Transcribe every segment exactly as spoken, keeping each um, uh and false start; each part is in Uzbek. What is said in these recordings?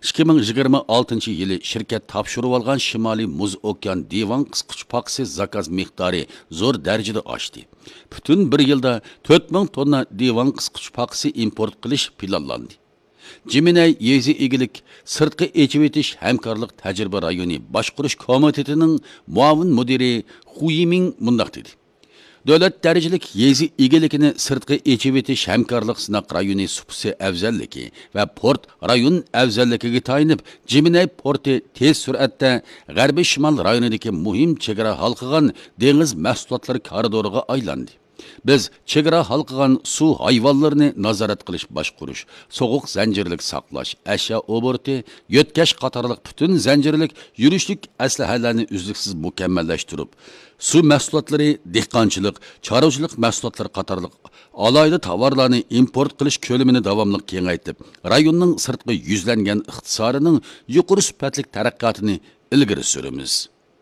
ikki ming yigirma oltinchi yili shirkat topshirib olgan Shimoliy Muz okean divan qisqich paxsi zakaz miqdori zo'r darajada oshdi. Butun bir yilda to'rt ming tonna divan qisqich paxsi import qilish planlandi. Jiminay yezi egilik sirtqi echib etish hamkorlik tajriba rayoni boshqarish komitetining muavin mudiri Huyiming mundaq dedi. Davlat darajalik yezi egilikini sirtqi echib etish hamkorlik sinoq rayoni supsi afzalligi va port rayon afzalligiga tayinib, Jiminay porti tez sur'atda G'arbiy Shimol rayonidagi muhim chegara halqigan dengiz mahsulotlari koridoriga aylandi. Biz chegara halqigan suv hayvonlarini nazorat qilish, boshqarish, so'g'uq zanjirlik saqlash, ashyo oborti, yo'tkash qatorliq butun zanjirlik yurishlik aslahalarni uzluksiz mukammallashtirib, suv mahsulotlari, dehqonchilik, chorvachilik mahsulotlari qatorliq alayda tovarlarni import qilish ko'lamini davomli kengaytib, rayonning sirtqi yuzlangan iqtisodining yuqori sifatli taraqqiyotini ilgari suramiz.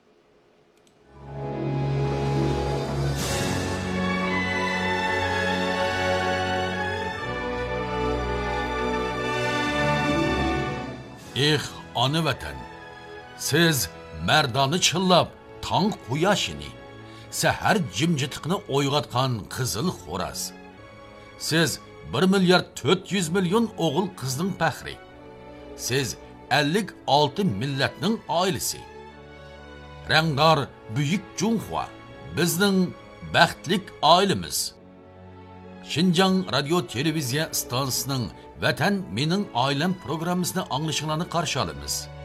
Eh, ana vatan, siz mardoni chillab, tong quyoshini, sahar jimjitiqni o'yg'atgan qizil xo'raz. Siz bir milliard to'rt yuz million o'g'il qizning faxri. Siz ellik olti millatning oilasi. Rangdor buyuk Junxua, bizning baxtlik oilamiz. Xinjiang radio televiziya stansiyasining Vatan mening oilam programmasini anglashinglarni qarshi olamiz.